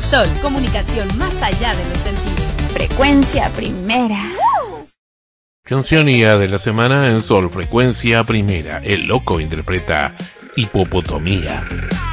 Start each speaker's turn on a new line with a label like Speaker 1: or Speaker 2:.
Speaker 1: Sol, comunicación más allá de los sentidos.
Speaker 2: Frecuencia Primera.
Speaker 3: Cancionía de la semana en Sol, Frecuencia Primera. El Loco interpreta Hipopotomía.